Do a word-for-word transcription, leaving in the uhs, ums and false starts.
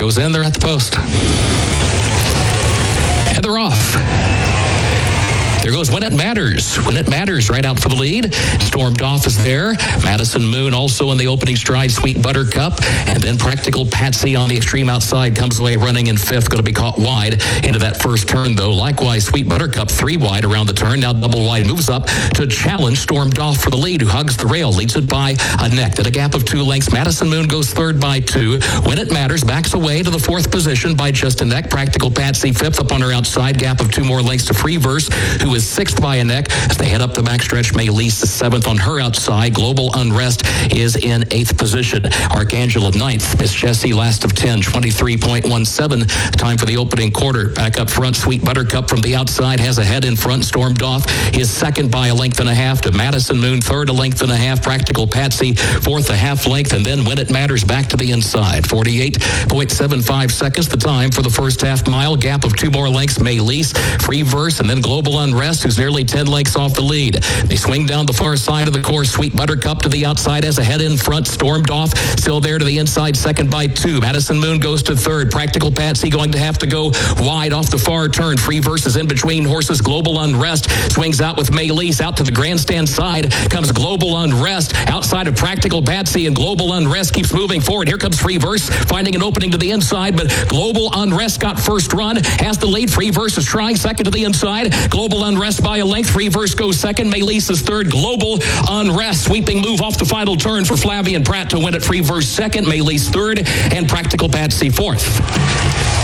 goes in, they're at the post. And they're off. There goes When It Matters. When It Matters right out for the lead. Stormed Off is there. Madison Moon also in the opening stride. Sweet Buttercup. And then Practical Patsy on the extreme outside comes away running in fifth. Going to be caught wide into that first turn, though. Likewise, Sweet Buttercup three wide around the turn. Now double wide moves up to challenge Stormed Off for the lead, who hugs the rail. Leads it by a neck. At a gap of two lengths, Madison Moon goes third by two. When It Matters backs away to the fourth position by just a neck. Practical Patsy fifth up on her outside. Gap of two more lengths to Free Verse, who is sixth by a neck. As they head up the backstretch, Maylise is seventh on her outside. Global Unrest is in eighth position. Archangel ninth. Miss Jessie last of ten, twenty-three point one seven. Time for the opening quarter. Back up front, Sweet Buttercup from the outside has a head in front. Stormed Off is second by a length and a half to Madison Moon, third a length and a half. Practical Patsy, fourth a half length. And then When It Matters back to the inside. forty-eight point seven five seconds the time for the first half mile. Gap of two more lengths, Maylise, Free Verse, and then Global Unrest, who's nearly ten lengths off the lead. They swing down the far side of the course. Sweet Buttercup to the outside as a head in front. Stormed Off still there to the inside, second by two. Madison Moon goes to third. Practical Patsy going to have to go wide off the far turn. Free Verse is in between horses. Global Unrest swings out with Maylise out to the grandstand side. Comes Global Unrest outside of Practical Patsy, and Global Unrest keeps moving forward. Here comes Free Verse finding an opening to the inside, but Global Unrest got first run, has the lead. Free Verse is trying second to the inside. Global Unrest by a length. Free Verse goes second. Maylise is third. Global Unrest sweeping move off the final turn for Flavian Pratt to win it. Free Verse second. Maylise third. And Practical Patsy fourth.